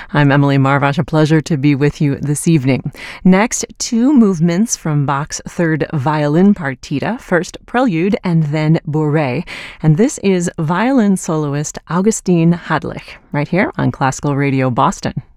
I'm Emily Marvash. A pleasure to be with you this evening. Next, two movements from Bach's third violin partita, first Prelude and then Bourrée. And this is violin soloist Augustin Hadlich, right here on Classical Radio Boston.